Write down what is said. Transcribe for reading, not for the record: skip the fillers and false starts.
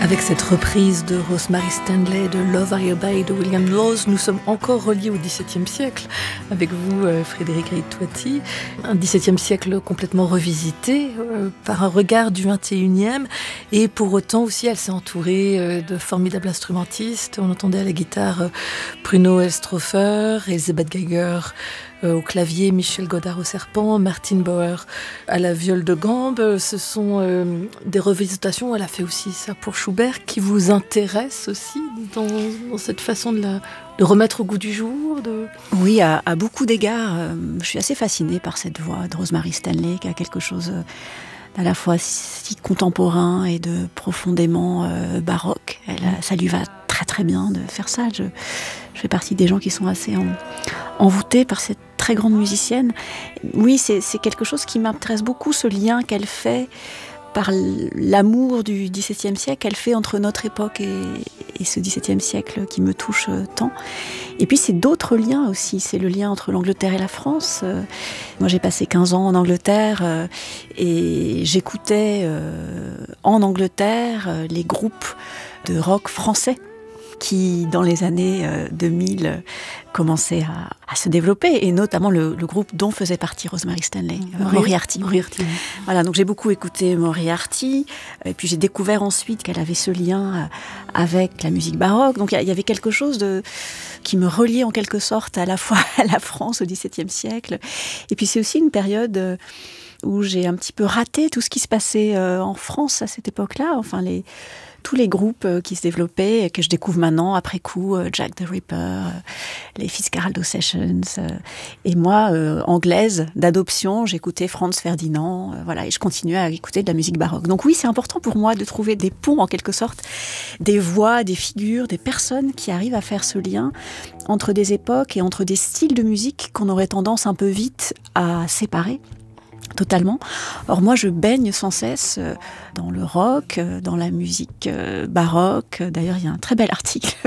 Avec cette reprise de Rosemary Stanley, de Love I Obey de William Laws, nous sommes encore reliés au XVIIe siècle avec vous, Frédéric Rittoiti. Un XVIIe siècle complètement revisité par un regard du XXIe, et pour autant aussi elle s'est entourée de formidables instrumentistes. On entendait à la guitare Bruno Elstrofer, Elisabeth Geiger au clavier, Michel Godard au serpent, Martin Bauer à la viole de gambe. Ce sont des revisitations, elle a fait aussi ça pour Schubert, qui vous intéresse aussi dans cette façon de remettre au goût du jour Oui, à beaucoup d'égards. Je suis assez fascinée par cette voix de Rosemary Stanley, qui a quelque chose d'à la fois si contemporain et de profondément baroque. Ça lui va très très bien de faire ça. Je fais partie des gens qui sont assez envoûtés par cette très grande musicienne. Oui, c'est quelque chose qui m'intéresse beaucoup, ce lien qu'elle fait par l'amour du XVIIe siècle, qu'elle fait entre notre époque et ce XVIIe siècle qui me touche tant. Et puis c'est d'autres liens aussi, c'est le lien entre l'Angleterre et la France. Moi j'ai passé 15 ans en Angleterre et j'écoutais en Angleterre les groupes de rock français qui, dans les années 2000, commençait à se développer, et notamment le groupe dont faisait partie Rosemary Stanley, Moriarty. Voilà, donc j'ai beaucoup écouté Moriarty, et puis j'ai découvert ensuite qu'elle avait ce lien avec la musique baroque. Donc il y avait quelque chose qui me reliait en quelque sorte à la fois à la France au XVIIe siècle, et puis c'est aussi une période où j'ai un petit peu raté tout ce qui se passait en France à cette époque-là. Enfin, tous les groupes qui se développaient, que je découvre maintenant, après coup, Jack the Ripper, les Fitzcarraldo Sessions. Et moi, anglaise, d'adoption, j'écoutais Franz Ferdinand, voilà, et je continuais à écouter de la musique baroque. Donc oui, c'est important pour moi de trouver des ponts, en quelque sorte, des voix, des figures, des personnes qui arrivent à faire ce lien entre des époques et entre des styles de musique qu'on aurait tendance un peu vite à séparer. Totalement. Or moi je baigne sans cesse dans le rock, dans la musique baroque. D'ailleurs il y a un très bel article